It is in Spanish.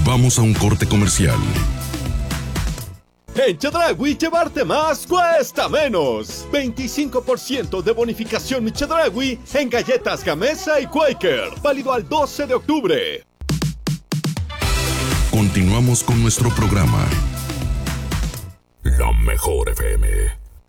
Vamos a un corte comercial. En Chedraui llevarte más cuesta menos. 25% de bonificación Chedraui en galletas Gamesa y Quaker. Válido al 12 de octubre. Continuamos con nuestro programa. La Mejor FM.